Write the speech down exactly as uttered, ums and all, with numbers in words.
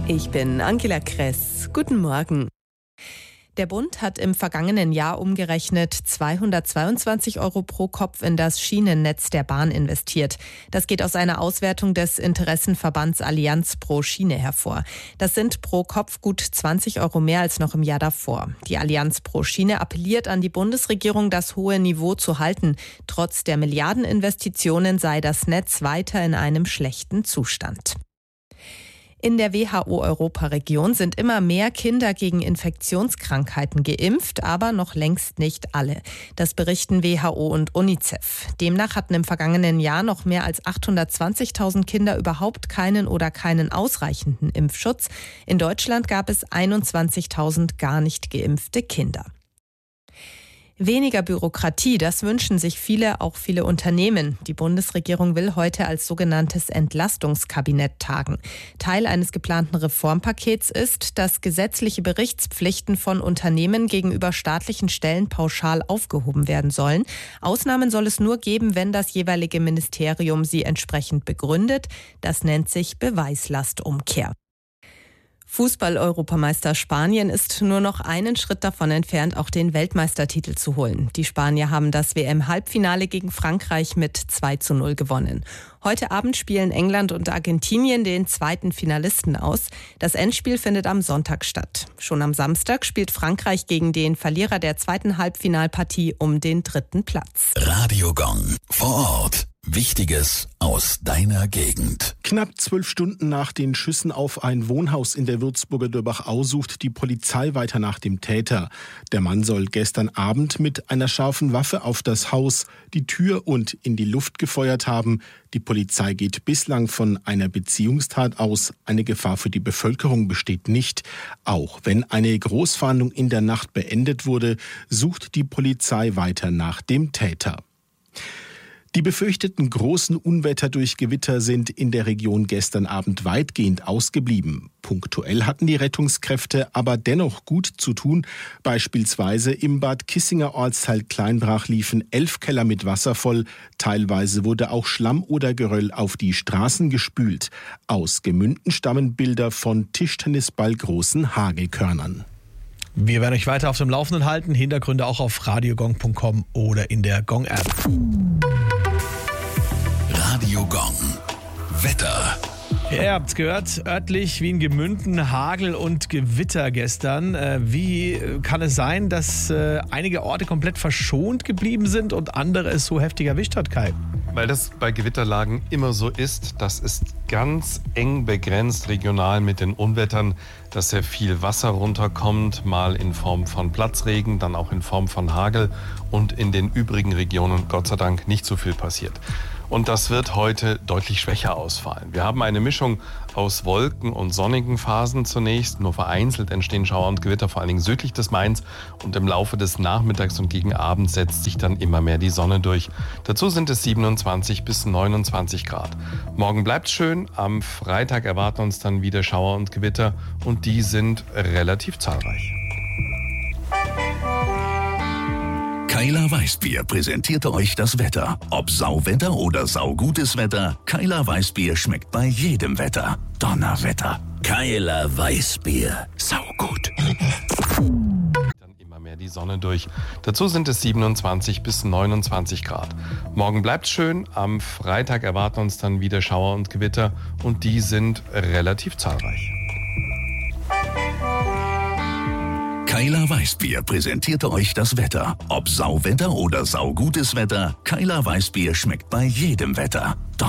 Ich bin Angela Kress. Guten Morgen. Der Bund hat im vergangenen Jahr umgerechnet zweihundertzweiundzwanzig Euro pro Kopf in das Schienennetz der Bahn investiert. Das geht aus einer Auswertung des Interessenverbands Allianz pro Schiene hervor. Das sind pro Kopf gut zwanzig Euro mehr als noch im Jahr davor. Die Allianz pro Schiene appelliert an die Bundesregierung, das hohe Niveau zu halten. Trotz der Milliardeninvestitionen sei das Netz weiter in einem schlechten Zustand. In der W H O-Europaregion sind immer mehr Kinder gegen Infektionskrankheiten geimpft, aber noch längst nicht alle. Das berichten W H O und UNICEF. Demnach hatten im vergangenen Jahr noch mehr als achthundertzwanzigtausend Kinder überhaupt keinen oder keinen ausreichenden Impfschutz. In Deutschland gab es einundzwanzigtausend gar nicht geimpfte Kinder. Weniger Bürokratie, das wünschen sich viele, auch viele Unternehmen. Die Bundesregierung will heute als sogenanntes Entlastungskabinett tagen. Teil eines geplanten Reformpakets ist, dass gesetzliche Berichtspflichten von Unternehmen gegenüber staatlichen Stellen pauschal aufgehoben werden sollen. Ausnahmen soll es nur geben, wenn das jeweilige Ministerium sie entsprechend begründet. Das nennt sich Beweislastumkehr. Fußball-Europameister Spanien ist nur noch einen Schritt davon entfernt, auch den Weltmeistertitel zu holen. Die Spanier haben das W M-Halbfinale gegen Frankreich mit zwei zu null gewonnen. Heute Abend spielen England und Argentinien den zweiten Finalisten aus. Das Endspiel findet am Sonntag statt. Schon am Samstag spielt Frankreich gegen den Verlierer der zweiten Halbfinalpartie um den dritten Platz. Radio Gong vor Ort. Wichtiges aus deiner Gegend. Knapp zwölf Stunden nach den Schüssen auf ein Wohnhaus in der Würzburger Dörbach-Au sucht die Polizei weiter nach dem Täter. Der Mann soll gestern Abend mit einer scharfen Waffe auf das Haus, die Tür und in die Luft gefeuert haben. Die Polizei geht bislang von einer Beziehungstat aus. Eine Gefahr für die Bevölkerung besteht nicht. Auch wenn eine Großfahndung in der Nacht beendet wurde, sucht die Polizei weiter nach dem Täter. Die befürchteten großen Unwetter durch Gewitter sind in der Region gestern Abend weitgehend ausgeblieben. Punktuell hatten die Rettungskräfte aber dennoch gut zu tun. Beispielsweise im Bad Kissinger Ortsteil Kleinbrach liefen elf Keller mit Wasser voll. Teilweise wurde auch Schlamm oder Geröll auf die Straßen gespült. Aus Gemünden stammen Bilder von Tischtennisballgroßen Hagelkörnern. Wir werden euch weiter auf dem Laufenden halten. Hintergründe auch auf radiogong punkt com oder in der Gong-App. Radio Gong. Wetter. Ja, ihr habt's gehört, örtlich wie in Gemünden Hagel und Gewitter gestern. Äh, wie kann es sein, dass äh, einige Orte komplett verschont geblieben sind und andere es so heftig erwischt hat, Kai? Weil das bei Gewitterlagen immer so ist, das ist ganz eng begrenzt regional mit den Unwettern, dass sehr viel Wasser runterkommt, mal in Form von Platzregen, dann auch in Form von Hagel und in den übrigen Regionen Gott sei Dank nicht so viel passiert. Und das wird heute deutlich schwächer ausfallen. Wir haben eine Mischung aus Wolken und sonnigen Phasen zunächst. Nur vereinzelt entstehen Schauer und Gewitter, vor allen Dingen südlich des Mains. Und im Laufe des Nachmittags und gegen Abend setzt sich dann immer mehr die Sonne durch. Dazu sind es siebenundzwanzig bis neunundzwanzig Grad. Morgen bleibt's schön. Am Freitag erwarten uns dann wieder Schauer und Gewitter. Und die sind relativ zahlreich. Keiler Weißbier präsentierte euch das Wetter. Ob Sauwetter oder saugutes Wetter, Keiler Weißbier schmeckt bei jedem Wetter. Donnerwetter. Keiler Weißbier. Saugut. Dann immer mehr die Sonne durch. Dazu sind es siebenundzwanzig bis neunundzwanzig Grad. Morgen bleibt's schön. Am Freitag erwarten uns dann wieder Schauer und Gewitter. Und die sind relativ zahlreich. Keiler Weißbier präsentierte euch das Wetter. Ob Sauwetter oder saugutes Wetter, Keiler Weißbier schmeckt bei jedem Wetter.